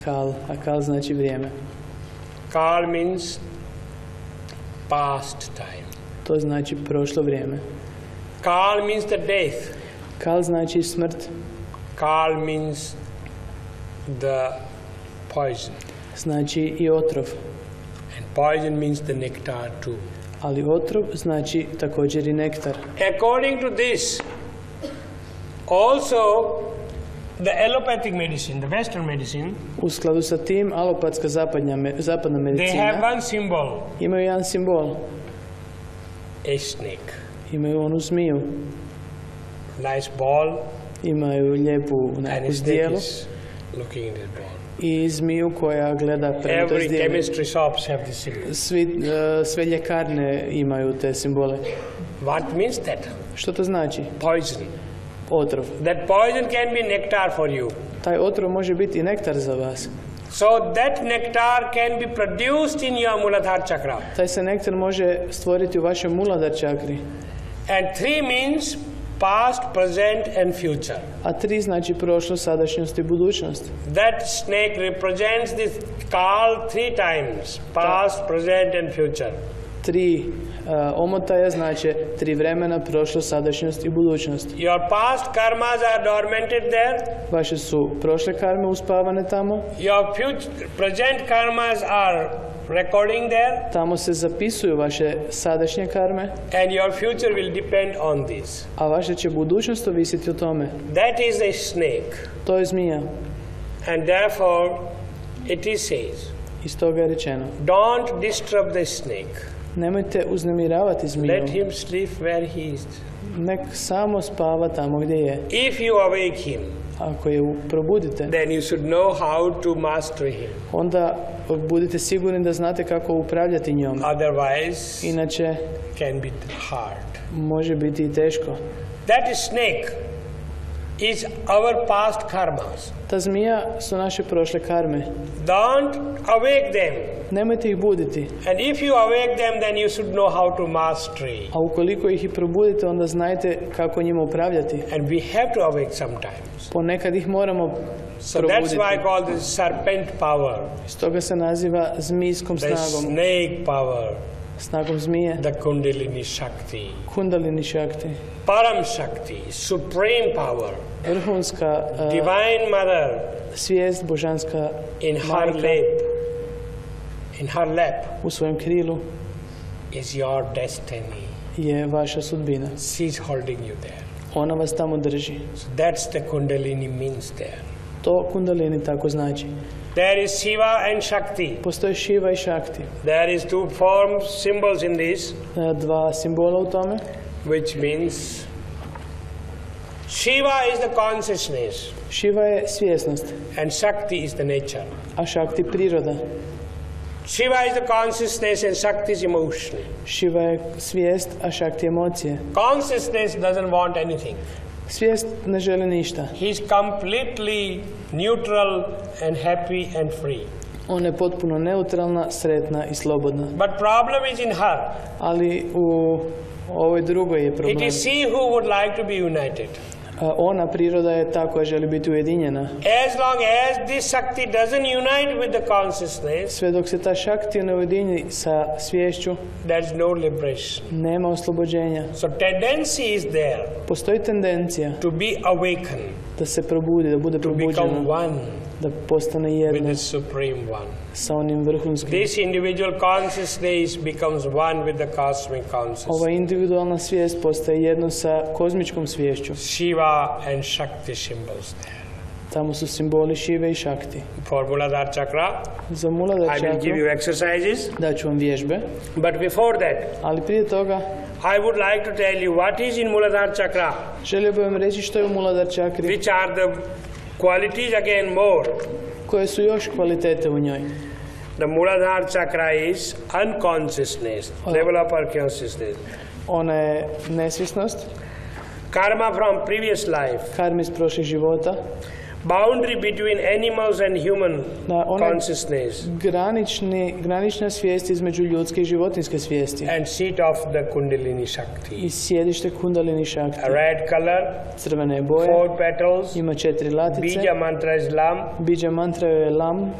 Kal, a kal znači vrijeme. Kal means past time. To znači prošlo vrijeme. Kal means the death. Kal znači smrt. Kal means the poison. Znači i otrov. And poison means the nectar too. Ali otrov znači također i nektar. According to this, also the allopathic medicine, the Western medicine, u skladu sa tim, alopatska zapadna they medicina have one symbol, imaju jedan simbol. a snake. Imaju onu zmiju. Nice ball, Imaju lijepu and neku a snake zdjelu is looking in this ball. i zmiju koja gleda prema toj Every zdjeli. chemistry shops have this symbol. Sve ljekarne imaju te simbole. What means that? Što to znači? Poison. Otrov. That poison can be nectar for you. Taj otrov može biti i nektar za vas. So that nectar can be produced in your Muladhara chakra. Taj se nektar može stvoriti u vašem Muladhara čakri. And 3 means past, present and future. A 3 znači prošlost, sadašnjost i budućnost. That snake represents this Kal 3 times, past, present and future. 3 omotaja znači 3 vremena, prošlost, sadašnjost i budućnost. Your past karmas are dormanted there. Vaše su prošle karme uspavane tamo. Your present karmas are recording there. Tamo se zapisuju vaše sadašnje karme. And your future will depend on this. A vaša će budućnost ovisiti o tome. That is a snake. To je zmija. And therefore it is says, Iz toga je rečeno. don't disturb the snake. Nemojte uznemiravati zmiju. Let him sleep where he is. Nek samo spava tamo gdje je. If you awake him, Ako je probudite, then you should know how to master him. onda budite sigurni da znate kako upravljati njom. Otherwise, Inače, can be hard. može biti i teško. That snake is our past karmas. Ta zmija su naše prošle karme. Don't awake them. Nemojte ih buditi. And if you awake them, then you should know how to mastery. A ukoliko ih i probudite, onda znajte kako njima upravljati. And we have to awake sometimes. Ponekad ih moramo So that's probuditi. why I call this serpent power, Stoga se naziva zmijskom the snagom. snake power, Snagom zmije. the kundalini shakti, Kundalini šakti. param shakti, supreme power, Vrhunska divine mother svijest, božanska in her majka lap, in her lap u svojem krilu is your destiny. je vaša sudbina. She's holding you there. Ona vas tamo drži. So that's the kundalini means there. To kundalini tako znači. There is Shiva and Shakti. Postoje Shiva i Shakti. There is 2 form symbols in this, 2 simbola u tome. which means Shiva is the consciousness Shiva je svjesnost, and Shakti is the nature. a Shakti priroda. Shiva is the consciousness and Shakti is emotion. Shiva je svijest, a Shakti emocije. Consciousness doesn't want anything. Svijest ne želi ništa. He's completely neutral and happy and free. Ona je potpuno neutralna, sretna i slobodna. But problem is in her. Ali u ovoj drugoj je It problem. is she who would like to be united. Ona priroda je ta koja želi biti ujedinjena. As long as this Shakti doesn't unite with the consciousness, Sve dok se ta Shakti ne ujedini sa sviješću, there's no liberation. nema oslobođenja. So tendency is there Postoji tendencija to be awakened, da se probudi, da bude to become probuđena, one da postane with jedna the Supreme One. sa onim vrhunskim. This individual consciousness becomes one with the cosmic consciousness. Ova individualna svijest postaje jedno sa kozmičkom sviješću. Shiva and Shakti symbols there. Tamo su simboli Šive i Shakti. For Muladhara chakra, Za Muladhara I will give you čakru exercises. daću vam vježbe, But before that, ali prije toga I would like to tell you what is in Muladhara chakra, želio bih vam reći što je u Muladhara čakri, which are the qualities again more. koje su još kvalitete u njoj. The Muladhara chakra is unconsciousness, level of our consciousness. Ona je nesvjesnost, Karma from previous life, karma iz prošlih života, boundary between animals and human Na onaj consciousness, granična svijest između ljudske i životinjske svijesti and seat of the Kundalini Shakti. i sjedište Kundalini Shakti. A red color, Crvene boje, 4 petals, ima 4 latice, Bija mantra is Lam, Bija mantra je Lam,